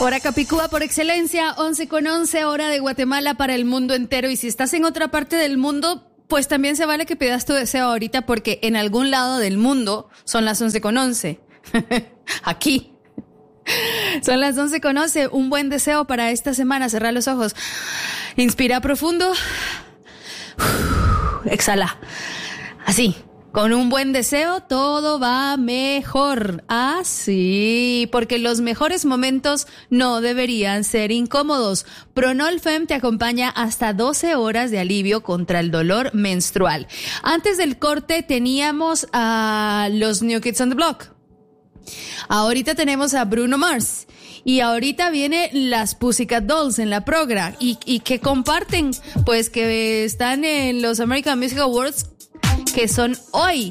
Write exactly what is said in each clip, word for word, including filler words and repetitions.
Hora Capicúa por excelencia, once con once, hora de Guatemala para el mundo entero. Y si estás en otra parte del mundo, pues también se vale que pidas tu deseo ahorita, porque en algún lado del mundo son las once con once. Aquí. Son las once con once. Un buen deseo para esta semana. Cerrar los ojos. Inspira profundo. Exhala. Así. Con un buen deseo, todo va mejor. Así, porque los mejores momentos no deberían ser incómodos. Pronolfem te acompaña hasta doce horas de alivio contra el dolor menstrual. Antes del corte teníamos a los New Kids on the Block. Ahorita tenemos a Bruno Mars. Y ahorita vienen las Pussycat Dolls en la progra. Y, y que comparten, pues que están en los American Music Awards, que son hoy.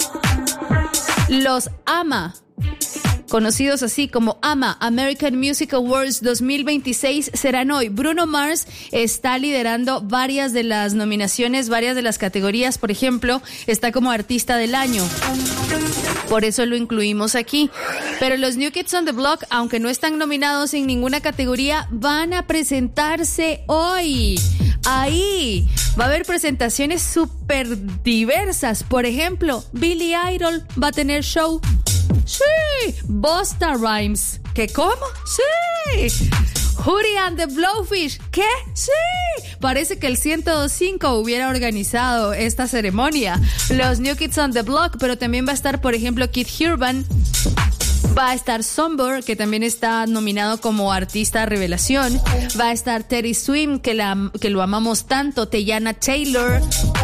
Los A M A, conocidos así como A M A, American Music Awards dos mil veintiséis, serán hoy. Bruno Mars está liderando varias de las nominaciones, varias de las categorías. Por ejemplo, está como Artista del Año. Por eso lo incluimos aquí. Pero los New Kids on the Block, aunque no están nominados en ninguna categoría, van a presentarse hoy. Ahí va a haber presentaciones súper diversas. Por ejemplo, Billy Idol va a tener show. ¡Sí! Busta Rhymes. ¿Qué cómo? ¡Sí! Hootie and the Blowfish. ¿Qué? ¡Sí! Parece que el ciento dos punto cinco hubiera organizado esta ceremonia. Los New Kids on the Block, pero también va a estar, por ejemplo, Keith Urban. Va a estar Somber, que también está nominado como Artista Revelación. Va a estar Teddy Swim, que, la, que lo amamos tanto. Teyana Taylor.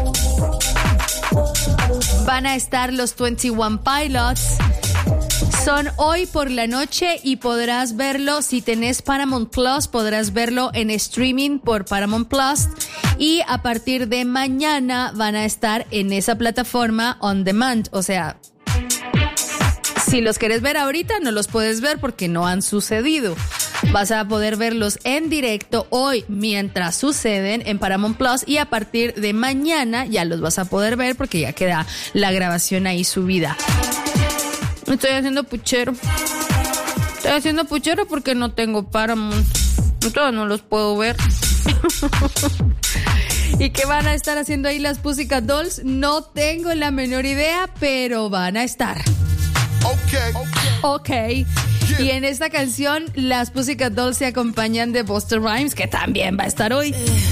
Van a estar los veintiuno Pilots. Son hoy por la noche y podrás verlo, si tenés Paramount Plus, podrás verlo en streaming por Paramount Plus. Y a partir de mañana van a estar en esa plataforma on demand, o sea... Si los quieres ver ahorita, no los puedes ver porque no han sucedido. Vas a poder verlos en directo hoy mientras suceden en Paramount Plus, y a partir de mañana ya los vas a poder ver porque ya queda la grabación ahí subida. Estoy haciendo puchero. Estoy haciendo puchero porque no tengo Paramount. Entonces no los puedo ver. ¿Y qué van a estar haciendo ahí las Pussycat Dolls? No tengo la menor idea, pero van a estar. Okay. Ok. Yeah. Y en esta canción, las Pussycat Dolls se acompañan de Busta Rhymes, que también va a estar hoy.